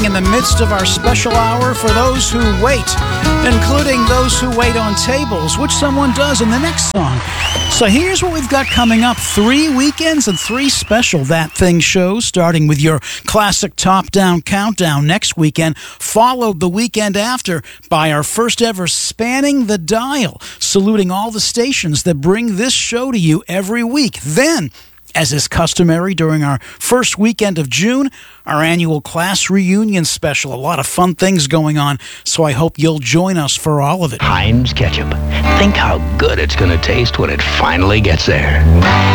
in the midst of our special hour for those who wait, including those who wait on tables, which someone does in the next song. So here's what we've got coming up. 3 weekends and 3 special That Thing shows, starting with your classic top-down countdown next weekend, followed the weekend after by our first ever Spanning the Dial, saluting all the stations that bring this show to you every week. Then, as is customary during our first weekend of June, our annual class reunion special. A lot of fun things going on, so I hope you'll join us for all of it. Heinz Ketchup. Think how good it's going to taste when it finally gets there.